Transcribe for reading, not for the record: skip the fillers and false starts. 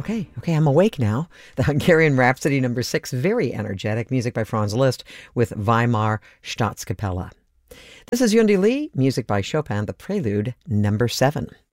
Okay, I'm awake now. The Hungarian Rhapsody number 6, very energetic, music by Franz Liszt with Weimar Staatskapelle. This is Yundi Lee, music by Chopin, the Prelude number 7.